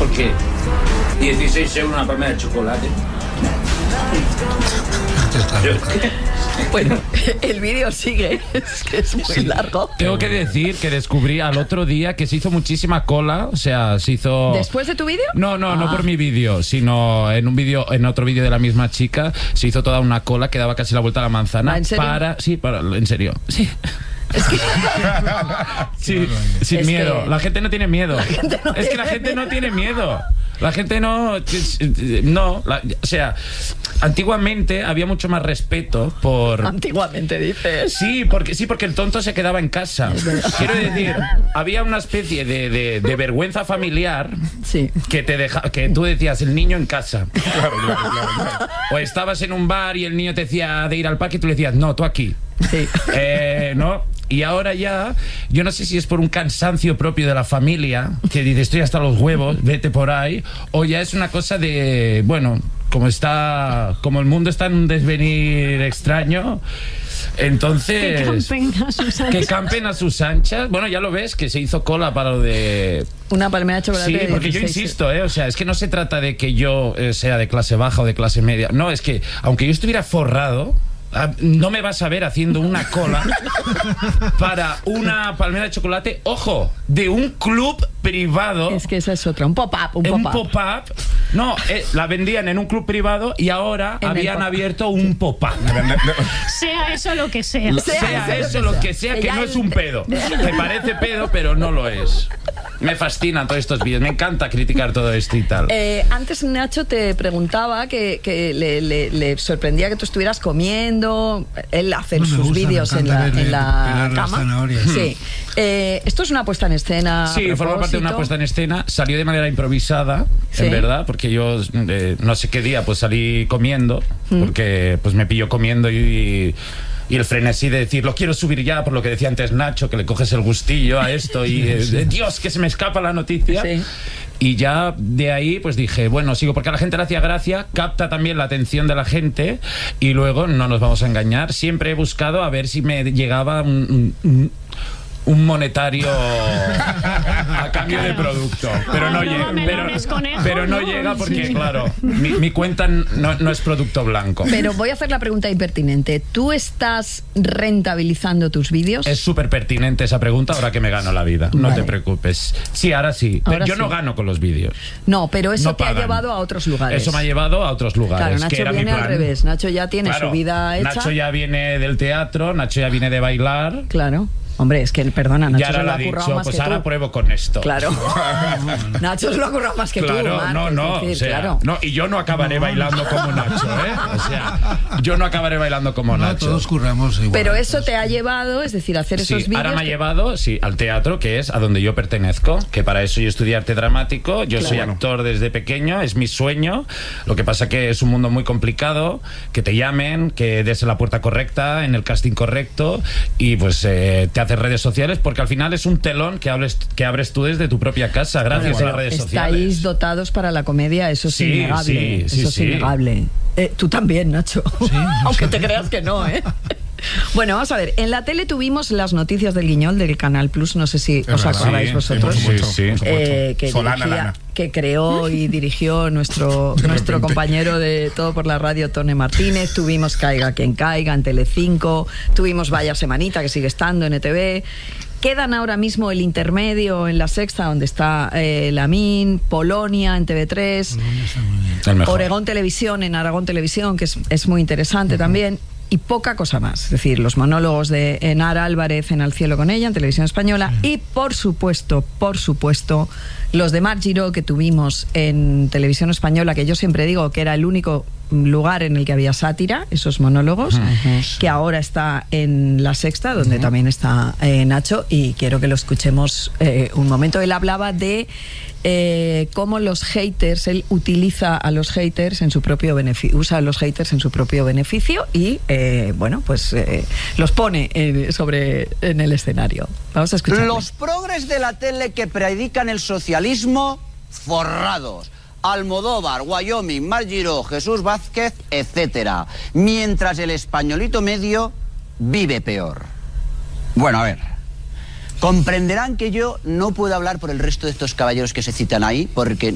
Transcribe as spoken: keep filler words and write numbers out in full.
Porque dieciséis euros una palmera de chocolate. Bueno, el vídeo sigue, es que es muy sí. largo. Tengo que decir que descubrí al otro día que se hizo muchísima cola, o sea, se hizo... ¿Después de tu vídeo? No, no, ah. no por mi vídeo, sino en un vídeo, en otro vídeo de la misma chica, se hizo toda una cola que daba casi la vuelta a la manzana. ¿En serio? Para, sí, para, en serio, sí. Es que... sí, sin es miedo. que... La gente no tiene miedo. No es que la gente miedo. no tiene miedo. La gente no... No, la, o sea, antiguamente había mucho más respeto por... Antiguamente, dices. Sí, porque, sí, porque el tonto se quedaba en casa. Quiero decir, había una especie de, de, de vergüenza familiar sí. que te deja, que tú decías, el niño en casa. Claro, claro, claro, claro. O estabas en un bar y el niño te decía de ir al parque y tú le decías, no, tú aquí. Sí. Eh, ¿no? Y ahora ya, yo no sé si es por un cansancio propio de la familia, que dice, estoy hasta los huevos, vete por ahí, o ya es una cosa de, bueno, como está, como el mundo está en un desvenir extraño, entonces... Que campen a sus anchas. Que campen a sus anchas. Bueno, ya lo ves, que se hizo cola para lo de... Una palmera de chocolate. Sí, porque yo insisto, ¿eh? O sea, es que no se trata de que yo eh, sea de clase baja o de clase media. No, es que, aunque yo estuviera forrado... no me vas a ver haciendo una cola para una palmera de chocolate, ojo, de un club privado. Es que esa es otra, un pop-up. Un pop-up. Pop Pop no, eh, la vendían en un club privado y ahora en habían abierto un pop-up. Sea eso lo que sea. Sea, sea eso lo que sea, que, que no el... es un pedo. Me parece pedo, pero no lo es. Me fascinan todos estos vídeos, me encanta criticar todo esto y tal. Eh, antes Nacho te preguntaba que, que le, le, le sorprendía que tú estuvieras comiendo, él hace no sus vídeos en la, en la cama. Sí. Eh, esto es una puesta en escena. Sí, forma parte de una puesta en escena, salió de manera improvisada, ¿sí? En verdad, porque yo eh, no sé qué día pues salí comiendo, ¿Mm? Porque pues me pilló comiendo y... Y el frenesí de decir, lo quiero subir ya, por lo que decía antes Nacho, que le coges el gustillo a esto y, eh, Dios, que se me escapa la noticia. Sí. Y ya de ahí, pues dije, bueno, sigo, porque a la gente le hacía gracia, capta también la atención de la gente y luego, no nos vamos a engañar, siempre he buscado a ver si me llegaba un... un un monetario a cambio de producto, pero no llega, pero, pero no llega porque, claro, mi, mi cuenta no, no es producto blanco. Pero voy a hacer la pregunta impertinente. ¿Tú estás rentabilizando tus vídeos? Es súper pertinente esa pregunta ahora que me gano la vida. No vale. Te preocupes. Sí, ahora sí. Ahora pero yo sí. No gano con los vídeos. No, pero eso no te pagan. Ha llevado a otros lugares. Eso me ha llevado a otros lugares. Claro, Nacho que era viene mi plan. Al revés. Nacho ya tiene claro, su vida hecha. Nacho ya viene del teatro, Nacho ya viene de bailar. Claro. Hombre, es que, perdona, Nacho se lo ha currado más pues que ahora tú. Pruebo con esto. Claro. Nacho se lo ha currado más que claro, tú, Marc, no, no, decir, o sea, claro. no, y yo no acabaré no. bailando como Nacho, ¿eh? O sea, yo no acabaré bailando como no, Nacho. Todos curramos igual. Pero eso te ha llevado, es decir, hacer sí, esos vídeos... ahora me ha que... llevado, sí, al teatro, que es a donde yo pertenezco, que para eso yo estudié arte dramático, yo claro. soy actor desde pequeño, es mi sueño, lo que pasa que es un mundo muy complicado, que te llamen, que des la puerta correcta, en el casting correcto, y pues eh, te haces redes sociales, porque al final es un telón que, hables, que abres tú desde tu propia casa, gracias bueno, a las redes estáis sociales. Estáis dotados para la comedia, eso es sí, innegable. Sí, eso sí, es innegable. Sí. Eh, tú también, Nacho. Sí, aunque te creas que no, ¿eh? Bueno, vamos a ver, en la tele tuvimos las noticias del Guiñol del Canal Plus, no sé si es os verdad. acordáis sí, vosotros, sí, sí, sí, eh, que, dirigía, que creó y dirigió nuestro, nuestro compañero de Todo por la Radio, Tone Martínez. Tuvimos Caiga quien caiga en Telecinco, tuvimos Vaya Semanita, que sigue estando en E T V. Quedan ahora mismo el intermedio en La Sexta, donde está eh, Lamín, Polonia en T V tres, Oregón Televisión en Aragón Televisión, que es, es muy interesante uh-huh. también. Y poca cosa más, es decir, los monólogos de Enara Álvarez en Al cielo con ella, en Televisión Española, sí. Y por supuesto, por supuesto, los de Marc Giró que tuvimos en Televisión Española, que yo siempre digo que era el único lugar en el que había sátira, esos monólogos, uh-huh. que ahora está en La Sexta, donde uh-huh. también está eh, Nacho, y quiero que lo escuchemos eh, un momento. Él hablaba de Eh, cómo los haters, él utiliza a los haters en su propio beneficio, usa a los haters en su propio beneficio y, eh, bueno, pues eh, los pone eh, sobre en el escenario. Vamos a escuchar. Los progres de la tele que predican el socialismo, forrados. Almodóvar, Wyoming, Marc Giró, Jesús Vázquez, etcétera. Mientras el españolito medio vive peor. Bueno, a ver. Comprenderán que yo no puedo hablar por el resto de estos caballeros que se citan ahí, porque